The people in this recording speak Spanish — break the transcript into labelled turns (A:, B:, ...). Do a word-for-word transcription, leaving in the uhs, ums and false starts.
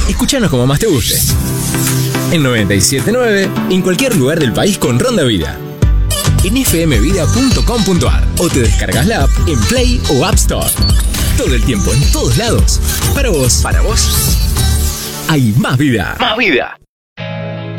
A: Escúchanos como más te guste. En noventa y siete punto nueve, en cualquier lugar del país con Ronda Vida. En f m vida punto com punto a r o te descargas la app en Play o App Store. Todo el tiempo, en todos lados. Para vos, para vos, hay más vida.
B: Más vida.